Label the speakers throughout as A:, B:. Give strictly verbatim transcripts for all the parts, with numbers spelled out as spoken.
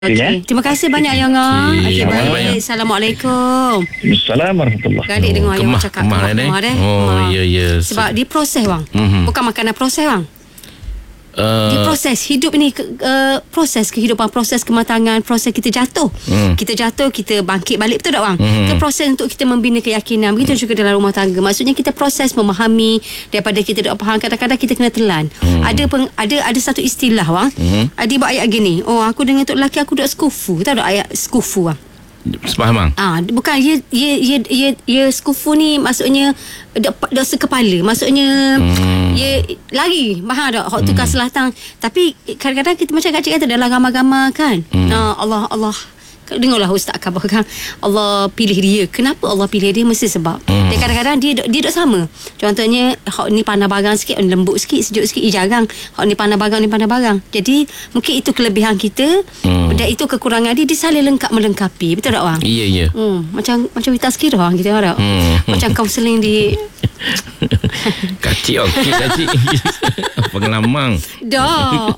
A: Okay. Terima kasih banyak Yang Ngah. Okey, baik.
B: Banyak.
A: Assalamualaikum.
B: Assalamualaikum warahmatullahi.
A: Kali dengar Yang
C: Kemah,
A: cakap
C: kemah
A: kemah,
C: ni.
A: kemah deh.
C: Oh,
A: Kemah.
C: ya, ya.
A: Sebab dia proses bang.
C: Mhm.
A: Bukan makanan proses bang.
C: Uh,
A: Dia proses hidup ni ke, uh, proses kehidupan, proses kematangan, proses kita jatuh.
C: Hmm.
A: Kita jatuh, kita bangkit balik, betul tak bang?
C: Hmm.
A: Itu proses untuk kita membina keyakinan. Begitu juga dalam rumah tangga. Maksudnya kita proses memahami daripada kita tak faham, kadang-kadang kita kena telan.
C: Hmm.
A: Ada peng, ada ada satu istilah bang.
C: Hmm.
A: Ada buat ayat gini. Oh, aku dengan tok lelaki aku duk skufu. Tahu tak ayat skufu bang?
C: Faham bang?
A: Ah, bukan ia ia ia ia, ia skufu ni maksudnya dak dak sekepala. Maksudnya
C: Hmm.
A: ia lari. Faham tak? Hak tukar selatan. Tapi kadang-kadang kita macam kak cik kata dalam gambar-gambar kan.
C: Hmm.
A: Ah, Allah Allah dengarlah Ustaz khabar kan. Allah pilih dia. Kenapa Allah pilih dia? Mesti sebab.
C: Hmm.
A: Dan kadang-kadang dia dia duk sama. Contohnya hak ni pandai barang sikit, ni lembut sikit, sejuk sikit, ia jarang. Hak ni pandai barang, ni pandai barang. Jadi mungkin itu kelebihan kita.
C: Hmm.
A: Dan itu kekurangan dia. Dia saling lengkap melengkapi. Betul tak bang?
C: Ya, ya.
A: Hmm, macam macam kita sekira kita ada.
C: Hmm.
A: Macam kaunseling di
C: Kacik okey kacik. Pengalaman.
A: dok.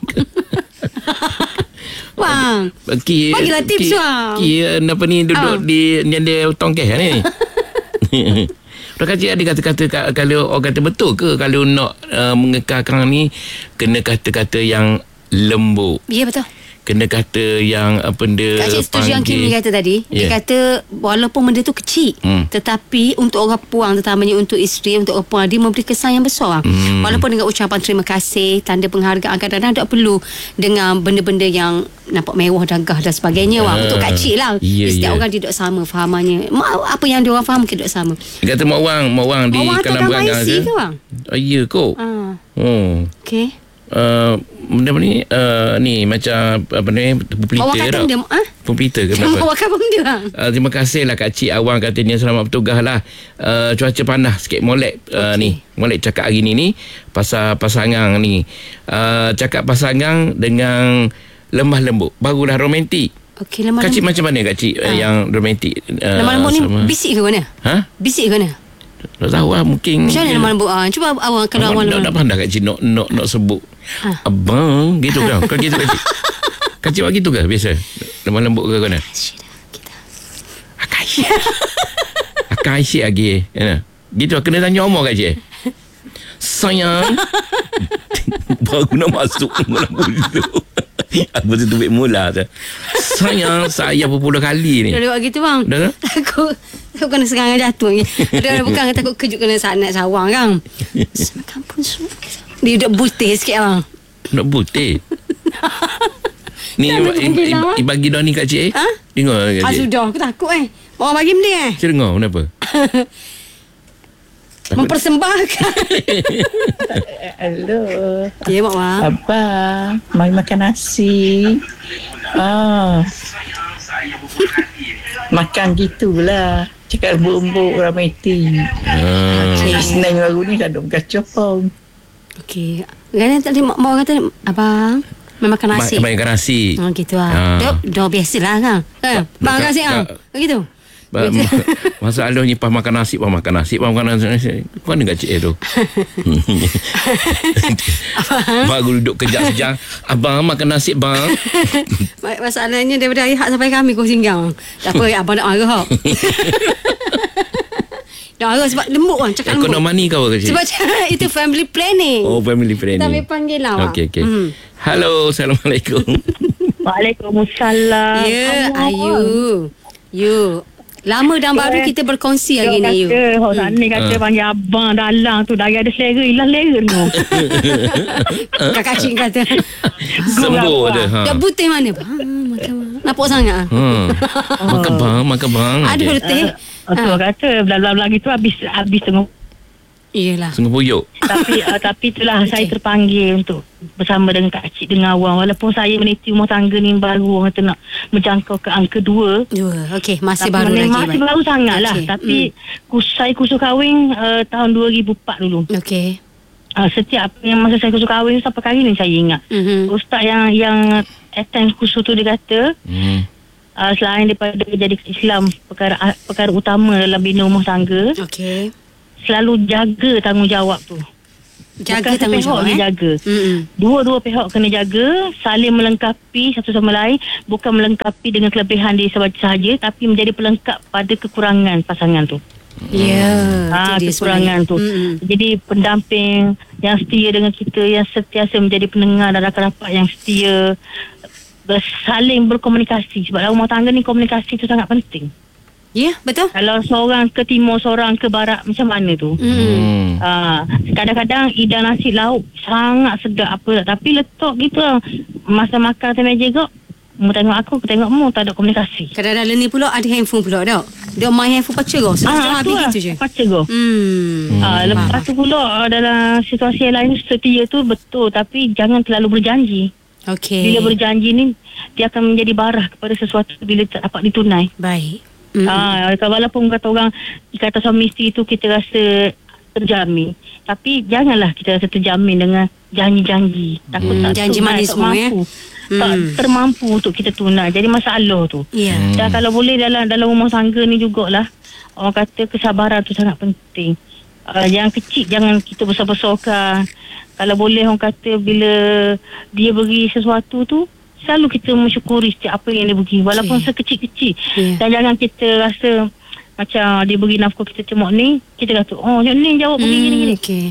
A: Bang.
C: Ki,
A: Bagilah tips,
C: ki,
A: bang.
C: Ki apa ni duduk
A: Ah.
C: di ni ada tongkeh ni. Dah kacik ada kata-kata ka- kalau orang kata betul ke kalau nak uh, mengekalkan ni kena kata-kata yang lembut.
A: Ya betul.
C: Kena kata yang apa benda
A: Kak Cik setuju yang Kimi kata tadi. Dia
C: Yeah.
A: kata walaupun benda tu kecil,
C: Hmm.
A: tetapi untuk orang puang, terutamanya untuk isteri, untuk orang puang, dia memberi kesan yang besar.
C: Hmm.
A: Walaupun dengan ucapan terima kasih, tanda penghargaan, kadang-kadang tak perlu dengan benda-benda yang nampak mewah, gagah dan sebagainya. Wang.
C: Ah.
A: Untuk Kak Cik lah.
C: Ya,
A: Setiap
C: ya.
A: orang dia tak sama fahamannya. Ma- Apa yang dia orang faham mungkin tak sama.
C: Dia kata mak wang, mak wang di
A: Mak wang hantar
C: kalang
A: gambar
C: berangan
A: I C ke, bang?
C: Oh, ya kok.
A: Ah,
C: Oh.
A: okey.
C: Uh, benda apa ni uh, ni macam apa ni
A: Awak
C: pempliter
A: kata
C: tau.
A: dia ah?
C: Pempliter ke
A: Awak
C: apa?
A: kata dia bang.
C: Uh, terima kasih lah Kak Cik Awang katanya selamat bertugas lah. Uh, cuaca panas sikit molek uh,
A: Okey.
C: ni. Molek cakap hari ni ni pasal pasangan ni. Uh, cakap pasangan dengan lemah lembut. Barulah romantik.
A: Okey, lemah
C: Kak Cik
A: lembut.
C: macam mana Kak Cik uh. yang romantik? Uh,
A: Lemah lembut ni
C: sama-
A: bisik ke mana?
C: Ha?
A: Bisik ke mana?
C: Tak tahu lah mungkin.
A: Macam mana lemah lembut? Ah, cuba awak kalau awak
C: Abang
A: lemah
C: nak pandai Kak Cik nak, nak, nak sebut
A: Ha.
C: abang gitu kan. Kau gitu Kak Cik. Kak Cik buat gitu ke biasa? Lemah lembut ke mana? Akai. Akai Cik lagi. Ya. Gitu kena tanya umur Kak Cik. Sayang. Baru nak masuk mula bulu. Aku tu tubik mula tu. Sayang, saya berpuluh kali ni.
A: Dah buat gitu bang.
C: Dah dah?
A: Takut takut kena serangan jatuh ni. Dah bukan takut kejut kena saat nak sawang kan. Semakan pun su. Dia dah putih sikit bang.
C: Nak putih. Ni
A: Tak ada panggil
C: i-
A: lah.
C: i- bagi dah ni Kak Cik eh.
A: Ha?
C: Dengar Kak
A: Ah
C: Cik.
A: sudah aku takut eh. Orang bagi benda eh.
C: Cik dengar kenapa?
A: Mempersembahkan.
D: Hello.
A: Ya mak bang.
D: Abang, mari makan nasi. Ah. Makan gitulah. Cakap lembut-lembut romantik.
C: Ah.
D: Okay. Senang baru ni tak ada kacau.
A: Okey. Kan tadi mak mak kata abang memang makan nasi.
C: Ma- makan nasi.
A: Oh gitu lah.
C: Ah.
A: Dah dah biasalah kan. Eh, bang
C: Kak-
A: kasi ah.
C: Kak-
A: Begitu.
C: Ba- ma- Masalahnya pas makan nasi, pas makan nasi, pas makan nasi. Mana Kak Cik eh tu? Baru duduk kejap sejam. Abang makan nasi bang.
A: Ma- Masalahnya daripada ayah sampai kami kau singgang. Tak apa abang nak marah. Dah marah sebab lembut kan, cakap lembut.
C: Ekonomi kau Kak Cik?
A: Sebab itu family planning.
C: Oh, family friend
A: Kita
C: ni.
A: ambil panggil lah. Wak.
C: Okey, okey.
A: Hmm.
C: Halo, Assalamualaikum.
D: Waalaikumsalam.
A: Ya, Ayu. You. Lama dan baru kita berkongsi hari ni, You.
D: Kata, orang sana ni kata
C: Ah.
D: panggil abang dalang tu. Dari ada selera, hilang selera tu.
A: Kakak cik kata.
C: Sembuh dia. Ha.
A: Dah putih mana? Ha, makan. Nampak sangat. ah?
C: Hmm. Makan bang, makan bang.
A: Ada putih.
D: Ah, tu orang kata, bla-bla-bla gitu habis habis tengok.
A: Iyalah.
C: Sungguh puyuk.
D: tapi uh, tapi itulah
A: Okey.
D: saya terpanggil untuk bersama dengan Kak Cik dengan Awang. Walaupun saya meniti rumah tangga ni baru, orang kata nak menjangkau ke angka dua.
A: Dua. Okey, masih
D: Tapi
A: baru
D: mana-
A: lagi.
D: Masih
A: baik.
D: baru sangat lah.
A: Okey,
D: Tapi kus, saya kursus kahwin uh, tahun dua ribu empat dulu.
A: Okey.
D: Uh, setiap yang masa saya kursus kahwin sampai kali ni saya ingat.
A: Mhm.
D: Ustaz yang yang attend kursus tu dia kata,
C: Hmm.
D: uh, selain daripada jadi Islam perkara perkara utama dalam bina rumah tangga,
A: Okey.
D: selalu jaga tanggungjawab tu.
A: Jaga
D: Bukan
A: tanggungjawab,
D: sepihak
A: eh?
D: dia jaga.
A: Mm-mm.
D: Dua-dua pihak kena jaga, saling melengkapi satu sama lain, bukan melengkapi dengan kelebihan dia sahaja, tapi menjadi pelengkap pada kekurangan pasangan tu.
A: Ya,
D: Ah,
A: itu dia
D: kekurangan
A: sebenarnya.
D: tu.
A: Mm-mm.
D: Jadi pendamping yang setia dengan kita, yang sentiasa menjadi pendengar dan rapat-rapat yang setia, bersaling berkomunikasi. Sebab dalam rumah tangga ni komunikasi tu sangat penting.
A: Ya, betul.
D: Kalau seorang ke timur, seorang ke barat, macam mana tu?
C: Hmm.
D: Ah, kadang-kadang hidang nasi lauk sangat sedap apa, tapi letak gitu lah. Masa makan atas meja kau, mu tengok aku, aku tengok mu, tak ada komunikasi.
A: Kadang-kadang ni pula ada handphone pula dak. Dia main handphone pacar kau. Senang
D: Ah, tu
A: habis
D: lah,
A: gitu je.
D: baca kau.
A: Hmm.
D: Ah, lepas tu pula ah, dalam situasi yang lain setia tu betul, tapi jangan terlalu berjanji.
A: Okey.
D: Bila berjanji ni, dia akan menjadi barah kepada sesuatu bila tak dapat ditunai.
A: Baik. Mm.
D: Ah, walaupun kata orang, kata suami isteri tu kita rasa terjamin, tapi janganlah kita rasa terjamin dengan janji-janji. Takut
A: Hmm,
D: tak
A: janji
D: tunai,
A: manis
D: tak
A: semua,
D: mampu.
A: ya?
D: Tak
A: Hmm.
D: termampu untuk kita tunai. Jadi masalah tu.
A: Ya.
C: Hmm.
D: Dan kalau boleh dalam dalam rumah tangga ni jugalah, orang kata kesabaran tu sangat penting. Uh, yang kecil jangan kita besar-besarkan. Kalau boleh orang kata bila dia beri sesuatu tu, selalu kita mensyukuri setiap apa yang dia beri, walaupun
A: Okey.
D: sekecil-kecil.
A: Ya.
D: Dan jangan kita rasa macam dia beri nafkah kita tengok ni, kita kata oh yang ni jawab beri gini-gini.
A: Okey.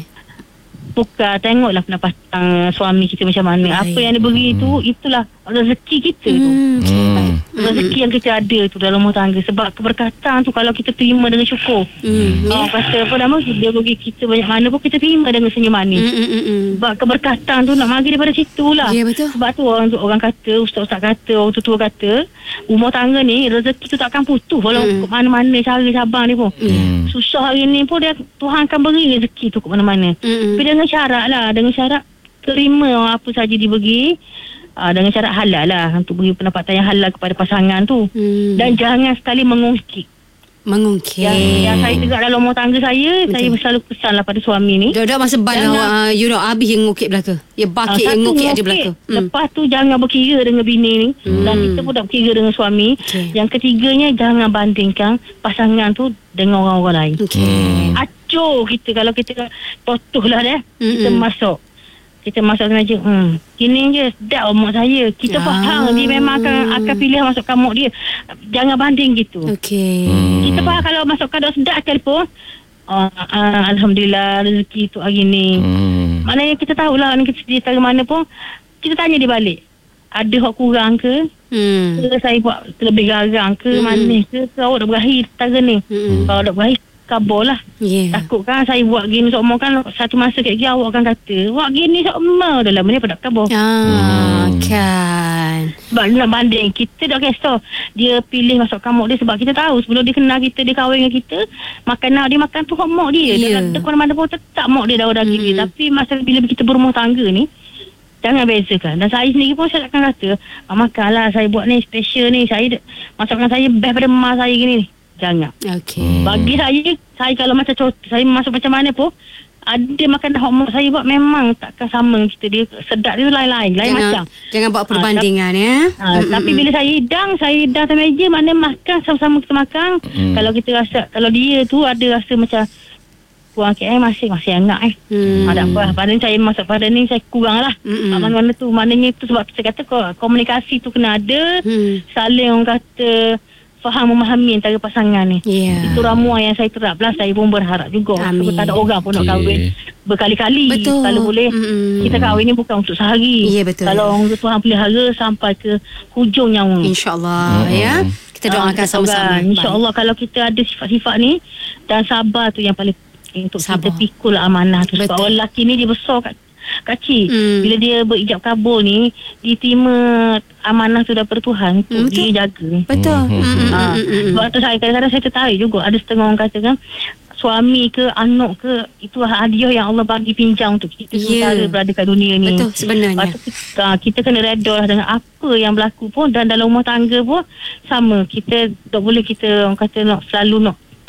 D: Bukan, tengoklah pendapatan suami kita macam mana.
A: Baik.
D: Apa yang dia beri tu, itulah rezeki kita tu.
A: Hmm, okey.
C: Hmm.
A: Baik.
D: Rezeki yang kita ada tu dalam rumah tangga. Sebab keberkatan tu kalau kita terima dengan syukur.
A: Hmm.
D: Oh, kata apa nama, dia bagi kita banyak mana pun kita terima dengan senyum manis.
A: Hmm, hmm, hmm, hmm.
D: Sebab keberkatan tu nak bagi daripada situ lah.
A: Ya, betul.
D: Sebab tu orang orang kata, ustaz-ustaz kata, orang tua-tua kata, rumah tangga ni rezeki tu takkan putus walau
A: Hmm.
D: ke mana-mana cara cabang dia pun.
C: Hmm.
D: Susah hari ni pun dia, Tuhan akan beri rezeki tu ke mana-mana.
A: Hmm.
D: Tapi dengan syarat lah, dengan syarat terima apa saja diberi, aa, dengan syarat halal lah, untuk beri pendapatan yang halal kepada pasangan tu.
A: Hmm.
D: Dan jangan sekali mengungkit.
A: Mengungkit.
D: Yang, yang saya tegak dalam rumah tangga saya,
A: Betul.
D: saya selalu pesan lah pada suami ni.
A: Dok-dok masa bal
D: Jangan-
A: awak uh, you know habis yang ngukit belaka. Ya
D: Ah,
A: bakit yang
D: satu
A: ngukit ada
D: ngungkit.
A: belaka. Hmm.
D: Lepas tu jangan berkira dengan bini ni.
A: Hmm.
D: Dan kita pun tak berkira dengan suami.
A: Okey.
D: Yang ketiganya, jangan bandingkan pasangan tu dengan orang-orang lain.
A: Okey.
C: Hmm.
D: Acur kita kalau kita totoh lah dah. Kita
A: Mm-mm.
D: masuk. Kita masuk meja. Hmm. Gini je. Sedap mak saya.
A: Ah.
D: Kita faham dia memang akan akan pilih masuk kamuk dia. Jangan banding gitu.
A: Okey.
C: Hmm.
D: Kita faham kalau masuk kadang sedap sekalipun. Oh, uh, Alhamdulillah rezeki tu hari ni.
C: Hmm.
D: Maknanya kita tahulah ni kita di dari mana pun. Kita tanya dia balik. Ada hak kurang ke?
A: Hmm.
D: Ke saya buat lebih garang ke?
A: Mm-mm.
D: Manis ke? Ke awak dah berakhir tara ni?
A: Mm-mm.
D: Kalau dah berakhir, kabar lah.
A: Ya.
D: Takut kan saya buat gini sokmo kan satu masa kat dia awak akan kata buat gini sokmo dah lama ni pada kabar.
A: Ah,
C: Hmm.
A: kan.
D: Sebab nak banding kita dah kisah dia pilih masuk kamuk dia sebab kita tahu sebelum dia kenal kita, dia kahwin dengan kita, makanan dia makan tu hak mak dia.
A: Ya.
D: Dia kata mana pun tetap mak dia dah daging dia.
A: Hmm.
D: Tapi masa bila kita berumah tangga ni, jangan bezakan. Dan saya sendiri pun saya akan kata, ah, makanlah saya buat ni special ni, saya masakan saya best pada mak saya gini ni. Jangan.
A: Okey.
D: Bagi saya, saya kalau macam contoh, saya masuk macam mana pun, ada makanan hak mak saya buat memang takkan sama dengan kita. Dia sedap dia lain-lain, lain
A: Jangan,
D: macam.
A: jangan buat
D: Ah,
A: perbandingan ya.
D: Ha, tapi bila saya hidang, saya hidang atas meja, mana makan sama-sama kita makan.
C: Hmm.
D: Kalau kita rasa, kalau dia tu ada rasa macam kurang K L masih masih hangat eh.
A: Hmm.
D: Ada apa? Pada ni saya masuk pada ni saya kurang lah.
A: Mm-mm.
D: Mana-mana tu, maknanya tu sebab saya kata ko- komunikasi tu kena ada.
A: Hmm.
D: Saling orang kata faham memahami antara pasangan ni.
A: Ya.
D: Itu ramuan yang saya terap lah. Saya pun berharap juga.
A: Amin.
D: Sebab tak ada orang pun nak
C: Okey.
D: kahwin berkali-kali.
A: Betul.
D: Kalau boleh,
A: Mm-mm.
D: kita kahwin ni bukan untuk sehari.
A: Ya, betul.
D: Kalau orang Tuhan pelihara sampai ke hujung nyawa.
A: InsyaAllah
C: Hmm.
A: ya. Kita doakan
D: Ah,
A: sama-sama.
D: InsyaAllah kalau kita ada sifat-sifat ni dan sabar tu yang paling penting untuk
A: Sabar.
D: kita pikul amanah tu. Sebab
A: Betul.
D: orang lelaki ni dia besar kat kecil.
A: Hmm.
D: Bila dia berijab kabul ni, dia terima amanah tu daripada Tuhan
A: Hmm,
D: untuk
A: betul.
D: dia jaga.
A: Betul.
C: Hmm.
A: Mm, mm,
D: Ha,
A: mm, mm, mm.
D: sebab tu saya kadang-kadang saya tertarik juga. Ada setengah orang kata kan, suami ke anak ke, itu hadiah yang Allah bagi pinjam untuk kita
A: Ya.
D: sementara berada kat dunia ni.
A: Betul sebenarnya.
D: Lepas tu kita, kita kena reda lah dengan apa yang berlaku pun. Dan dalam rumah tangga pun sama. Kita tak boleh kita orang kata nak selalu nak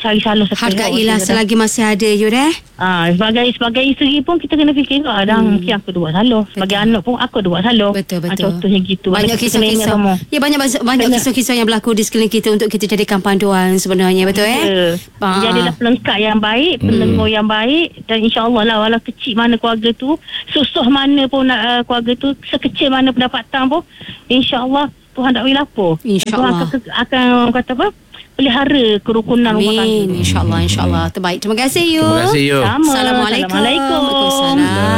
D: cari saluh satu
A: Hargailah selagi masih ada you eh.
D: Ah, sebagai sebagai isteri pun kita kena fikir juga dah hmm. mungkin aku ada buat salah. Sebagai
A: Betul.
D: anak pun aku ada buat salah.
A: Betul betul.
D: Ah, contohnya gitu.
A: Banyak
D: Kita kena ingat
A: kisah-kisah.
D: semua.
A: Ya banyak banyak
D: Kena.
A: kisah-kisah yang berlaku di sekeliling kita untuk kita jadikan panduan sebenarnya betul eh.
D: Ya.
A: Ah.
D: Jadilah pelengkap yang baik, pendengar yang baik dan insya-Allah lah walau kecil mana keluarga tu, susah mana pun nak uh, keluarga tu, sekecil mana pendapatan pun, insya-Allah Tuhan tak bagi lapor.
A: InsyaAllah.
D: Tuhan akan, akan orang kata apa? Pelihara kerukunan rumah tangga.
A: Amin. InsyaAllah, insyaAllah. Terbaik. Terima kasih you.
C: Terima kasih you.
D: Sama.
A: Assalamualaikum.
D: Assalamualaikum.
A: Waalaikumsalam.